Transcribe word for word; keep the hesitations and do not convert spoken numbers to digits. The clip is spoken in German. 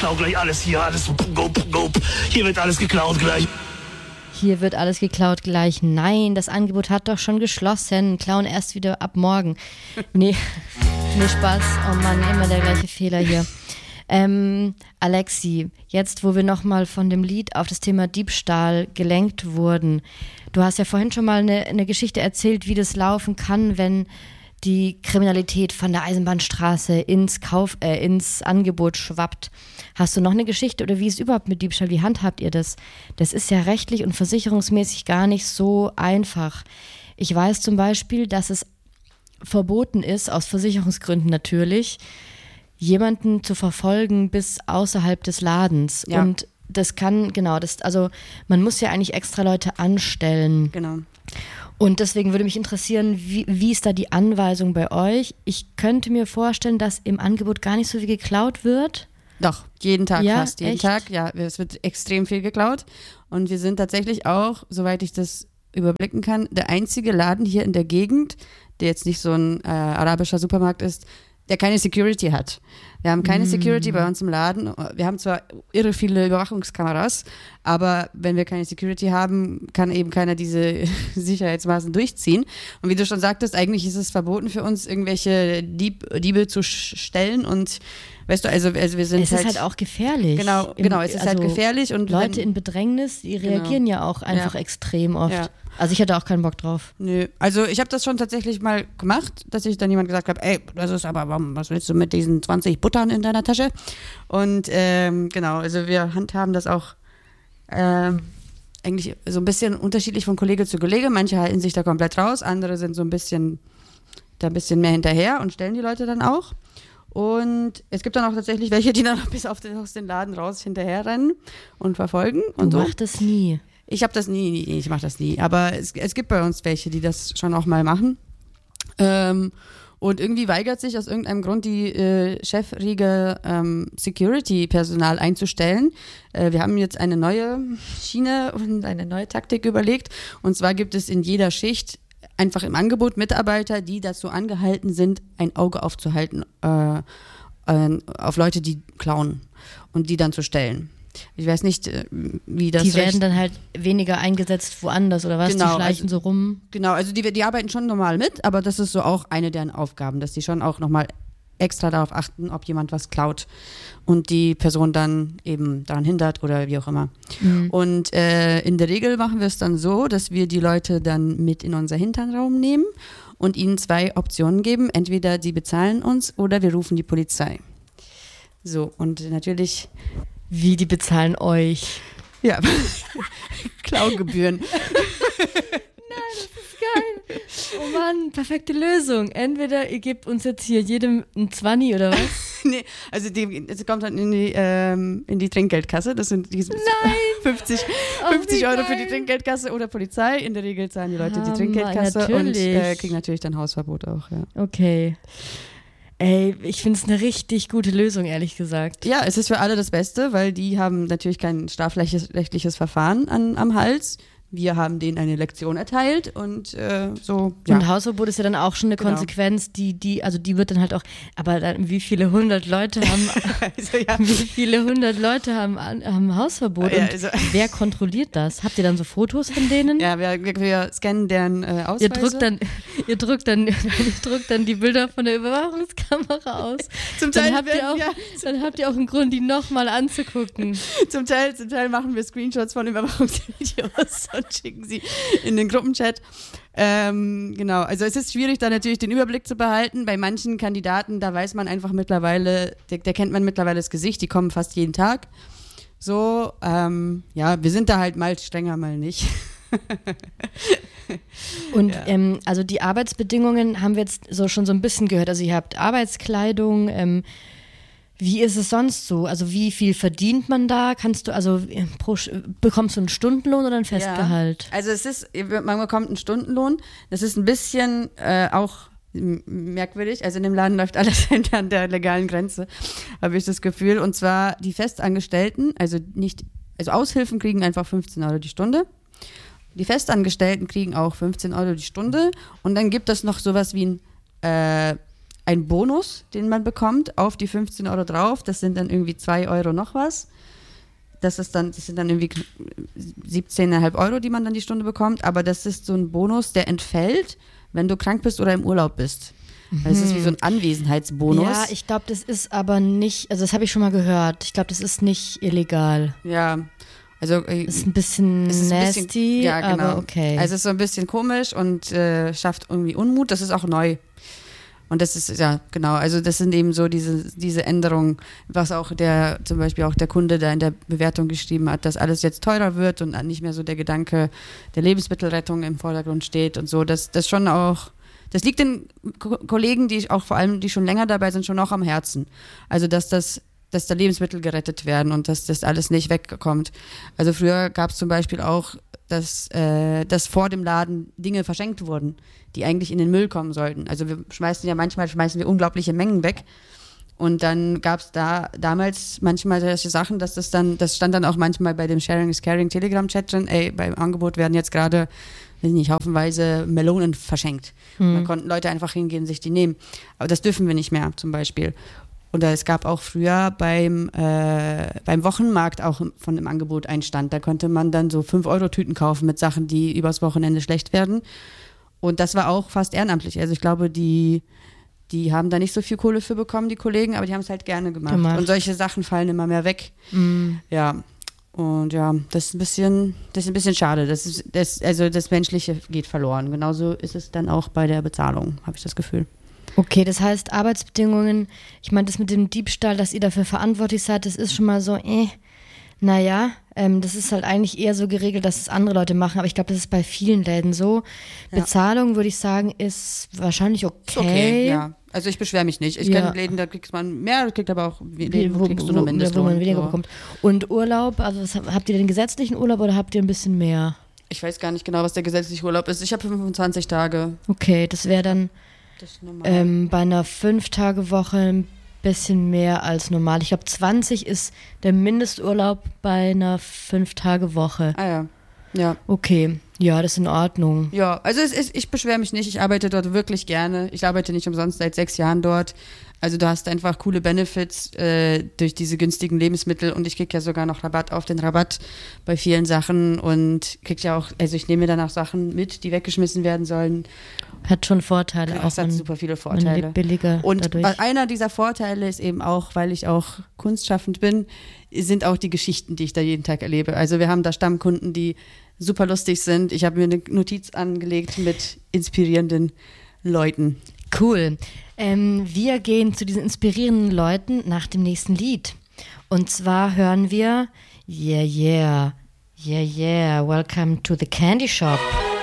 klau gleich alles hier, alles go, go. Hier wird alles geklaut gleich. Hier wird alles geklaut gleich. Nein, das Angebot hat doch schon geschlossen. Klauen erst wieder ab morgen. Nee, nee, Spaß. Oh Mann, immer der gleiche Fehler hier. Ähm, Alexi, jetzt wo wir nochmal von dem Lied auf das Thema Diebstahl gelenkt wurden. Du hast ja vorhin schon mal eine, eine Geschichte erzählt, wie das laufen kann, wenn die Kriminalität von der Eisenbahnstraße ins Kauf, äh, ins Angebot schwappt. Hast du noch eine Geschichte oder wie ist es überhaupt mit Diebstahl? Wie handhabt ihr das? Das ist ja rechtlich und versicherungsmäßig gar nicht so einfach. Ich weiß zum Beispiel, dass es verboten ist, aus Versicherungsgründen natürlich, jemanden zu verfolgen bis außerhalb des Ladens. Ja. Und das kann, genau, das, also man muss ja eigentlich extra Leute anstellen. Genau. Und deswegen würde mich interessieren, wie, wie ist da die Anweisung bei euch? Ich könnte mir vorstellen, dass im Angebot gar nicht so viel geklaut wird. Doch, jeden Tag, ja, fast jeden echt? Tag. Ja, es wird extrem viel geklaut. Und wir sind tatsächlich auch, soweit ich das überblicken kann, der einzige Laden hier in der Gegend, der jetzt nicht so ein äh, arabischer Supermarkt ist, der keine Security hat. Wir haben keine mm. Security bei uns im Laden. Wir haben zwar irre viele Überwachungskameras, aber wenn wir keine Security haben, kann eben keiner diese Sicherheitsmaßen durchziehen. Und wie du schon sagtest, eigentlich ist es verboten für uns, irgendwelche Dieb, Diebe zu stellen und weißt du, also, also wir sind es halt... Es ist halt auch gefährlich. Genau, Im, genau es ist also halt gefährlich. Und Leute wenn, in Bedrängnis, die reagieren genau. ja auch einfach ja. extrem oft. Ja. Also ich hatte auch keinen Bock drauf. Nö, also ich habe das schon tatsächlich mal gemacht, dass ich dann jemand gesagt habe, ey, das ist aber, warum, was willst du mit diesen zwanzig Buttern in deiner Tasche? Und ähm, genau, also wir handhaben das auch ähm, eigentlich so ein bisschen unterschiedlich von Kollege zu Kollege. Manche halten sich da komplett raus, andere sind so ein bisschen, da ein bisschen mehr hinterher und stellen die Leute dann auch. Und es gibt dann auch tatsächlich welche, die dann bis auf den, aus den Laden raus hinterher rennen und verfolgen. Und du so. machst das nie. Ich habe das nie, nie ich mache das nie. Aber es, es gibt bei uns welche, die das schon auch mal machen. Ähm, und irgendwie weigert sich aus irgendeinem Grund die äh, Chefriege ähm, Security-Personal einzustellen. Äh, wir haben jetzt eine neue Schiene und eine neue Taktik überlegt. Und zwar gibt es in jeder Schicht einfach im Angebot Mitarbeiter, die dazu angehalten sind, ein Auge aufzuhalten äh, äh, auf Leute, die klauen und die dann zu stellen. Ich weiß nicht, wie das... Die werden dann halt weniger eingesetzt woanders oder was? Genau, die schleichen also, so rum? Genau, also die, die arbeiten schon normal mit, aber das ist so auch eine deren Aufgaben, dass die schon auch nochmal extra darauf achten, ob jemand was klaut und die Person dann eben daran hindert oder wie auch immer. Mhm. Und äh, in der Regel machen wir es dann so, dass wir die Leute dann mit in unser Hinternraum nehmen und ihnen zwei Optionen geben. Entweder die bezahlen uns oder wir rufen die Polizei. So, und natürlich... Wie, die bezahlen euch? Ja, Klaugebühren. Nein, das ist geil. Oh Mann, perfekte Lösung. Entweder ihr gebt uns jetzt hier jedem ein Zwanni oder was? Nee, also die, es kommt dann in die, ähm, in die Trinkgeldkasse. Das sind die Nein. fünfzig, fünfzig Euro für die Trinkgeldkasse oder Polizei. In der Regel zahlen die Leute ah, die Trinkgeldkasse Mann, und äh, kriegen natürlich dann Hausverbot auch. Ja. Okay. Ey, ich finde es eine richtig gute Lösung, ehrlich gesagt. Ja, es ist für alle das Beste, weil die haben natürlich kein strafrechtliches Verfahren an, am Hals. Wir haben denen eine Lektion erteilt und äh, so. Ja. Und Hausverbot ist ja dann auch schon eine genau. Konsequenz, die, die, also die wird dann halt auch, aber dann, wie viele hundert Leute haben, also, ja. wie viele hundert Leute haben, haben Hausverbot ja, und also, wer kontrolliert das? Habt ihr dann so Fotos von denen? Ja, wir, wir scannen deren äh, Ausweise. Ihr drückt dann, ihr drückt dann, ihr drückt dann die Bilder von der Überwachungskamera aus. Zum Teil dann habt werden, ihr auch, ja. dann habt ihr auch einen Grund, die nochmal anzugucken. Zum Teil, zum Teil machen wir Screenshots von Überwachungsvideos und schicken sie in den Gruppenchat. Ähm, genau, also es ist schwierig, da natürlich den Überblick zu behalten. Bei manchen Kandidaten, da weiß man einfach mittlerweile, der, der kennt man mittlerweile das Gesicht, die kommen fast jeden Tag. So, ähm, ja, wir sind da halt mal strenger, mal nicht. Und ja. ähm, also die Arbeitsbedingungen haben wir jetzt so schon so ein bisschen gehört. Also ihr habt Arbeitskleidung, ähm, wie ist es sonst so? Also wie viel verdient man da? Kannst du, also pro, bekommst du einen Stundenlohn oder ein Festgehalt? Ja. Also es ist, man bekommt einen Stundenlohn. Das ist ein bisschen äh, auch merkwürdig. Also in dem Laden läuft alles hinter der legalen Grenze, habe ich das Gefühl. Und zwar die Festangestellten, also nicht, also Aushilfen kriegen einfach fünfzehn Euro die Stunde. Die Festangestellten kriegen auch fünfzehn Euro die Stunde. Und dann gibt es noch sowas wie ein äh, ein Bonus, den man bekommt, auf die fünfzehn Euro drauf. Das sind dann irgendwie zwei Euro noch was. Das ist dann, das sind dann irgendwie siebzehn Komma fünf Euro, die man dann die Stunde bekommt. Aber das ist so ein Bonus, der entfällt, wenn du krank bist oder im Urlaub bist. Mhm. Das ist wie so ein Anwesenheitsbonus. Ja, ich glaube, das ist aber nicht, also das habe ich schon mal gehört. Ich glaube, das ist nicht illegal. Ja, also äh, ist ein bisschen es ist ein nasty, bisschen, ja, genau. aber okay. Also es ist so ein bisschen komisch und äh, schafft irgendwie Unmut. Das ist auch neu. Und das ist, ja, genau, also das sind eben so diese, diese Änderungen, was auch der, zum Beispiel auch der Kunde da in der Bewertung geschrieben hat, dass alles jetzt teurer wird und nicht mehr so der Gedanke der Lebensmittelrettung im Vordergrund steht und so. Das, das schon auch, das liegt den Ko- Kollegen, die auch vor allem, die schon länger dabei sind, schon auch am Herzen. Also, dass das, dass da Lebensmittel gerettet werden und dass das alles nicht wegkommt. Also früher gab es zum Beispiel auch, dass, äh, dass vor dem Laden Dinge verschenkt wurden, die eigentlich in den Müll kommen sollten. Also wir schmeißen ja manchmal, schmeißen wir unglaubliche Mengen weg. Und dann gab es da damals manchmal solche Sachen, dass das dann, das stand dann auch manchmal bei dem Sharing is Caring Telegram-Chat drin, ey, beim Angebot werden jetzt gerade, weiß nicht, haufenweise Melonen verschenkt. Mhm. Da konnten Leute einfach hingehen und sich die nehmen. Aber das dürfen wir nicht mehr, zum Beispiel. Und es gab auch früher beim, äh, beim Wochenmarkt auch von dem Angebot einen Stand. Da konnte man dann so fünf Euro Tüten kaufen mit Sachen, die übers Wochenende schlecht werden. Und das war auch fast ehrenamtlich. Also ich glaube, die, die haben da nicht so viel Kohle für bekommen, die Kollegen, aber die haben es halt gerne gemacht. gemacht. Und solche Sachen fallen immer mehr weg. Mm. Ja. Und ja, das ist ein bisschen, das ist ein bisschen schade. Das ist, das, also das Menschliche geht verloren. Genauso ist es dann auch bei der Bezahlung, habe ich das Gefühl. Okay, das heißt Arbeitsbedingungen, ich meine, das mit dem Diebstahl, dass ihr dafür verantwortlich seid, das ist schon mal so, äh, naja, ähm, das ist halt eigentlich eher so geregelt, dass es andere Leute machen, aber ich glaube, das ist bei vielen Läden so. Ja. Bezahlung, würde ich sagen, ist wahrscheinlich okay. Ist okay, ja. Also ich beschwere mich nicht. Ich ja. kenne Läden, da kriegt man mehr, kriegt aber auch Läden, wo kriegst du nur Mindestlohn. Wo man weniger so. bekommt. Und Urlaub, also was, habt ihr den gesetzlichen Urlaub oder habt ihr ein bisschen mehr? Ich weiß gar nicht genau, was der gesetzliche Urlaub ist. Ich habe fünfundzwanzig Tage. Okay, das wäre dann ähm, bei einer fünf-Tage-Woche ein bisschen mehr als normal. Ich glaube, zwanzig ist der Mindesturlaub bei einer fünf-Tage-Woche. Ah ja, ja. Okay, ja, das ist in Ordnung. Ja, also es ist, ich beschwere mich nicht. Ich arbeite dort wirklich gerne. Ich arbeite nicht umsonst seit sechs Jahren dort. Also du hast einfach coole Benefits äh, durch diese günstigen Lebensmittel und ich kriege ja sogar noch Rabatt auf den Rabatt bei vielen Sachen und kriege ja auch, also ich nehme mir dann auch Sachen mit, die weggeschmissen werden sollen. Hat schon Vorteile. Das auch hat super viele Vorteile. Man lebt billiger und dadurch. Einer dieser Vorteile ist eben auch, weil ich auch kunstschaffend bin, sind auch die Geschichten, die ich da jeden Tag erlebe. Also wir haben da Stammkunden, die super lustig sind. Ich habe mir eine Notiz angelegt mit inspirierenden Leuten. Cool. Ähm, wir gehen zu diesen inspirierenden Leuten nach dem nächsten Lied. Und zwar hören wir Yeah, yeah, yeah, yeah, welcome to the candy shop.